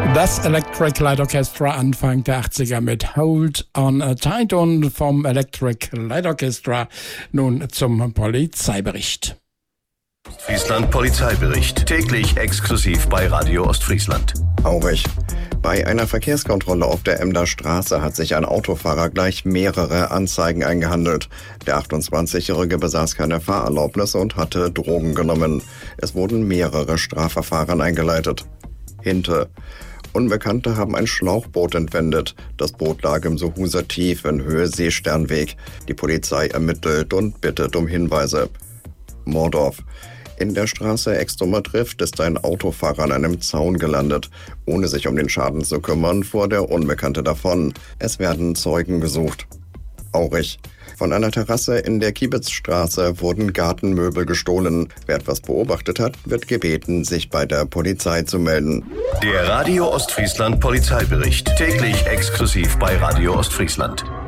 Das Electric Light Orchestra Anfang der 80er mit Hold on Tight und vom Electric Light Orchestra nun zum Polizeibericht. Ostfriesland Polizeibericht. Täglich exklusiv bei Radio Ostfriesland. Aurich. Bei einer Verkehrskontrolle auf der Emder Straße hat sich ein Autofahrer gleich mehrere Anzeigen eingehandelt. Der 28-Jährige besaß keine Fahrerlaubnis und hatte Drogen genommen. Es wurden mehrere Strafverfahren eingeleitet. Hinte. Unbekannte haben ein Schlauchboot entwendet. Das Boot lag im Sohuser Tief in Höhe Seesternweg. Die Polizei ermittelt und bittet um Hinweise. Mordorf. In der Straße Extumer Trift ist ein Autofahrer an einem Zaun gelandet. Ohne sich um den Schaden zu kümmern, fuhr der Unbekannte davon. Es werden Zeugen gesucht. Aurich. Von einer Terrasse in der Kiebitzstraße wurden Gartenmöbel gestohlen. Wer etwas beobachtet hat, wird gebeten, sich bei der Polizei zu melden. Der Radio Ostfriesland Polizeibericht. Täglich exklusiv bei Radio Ostfriesland.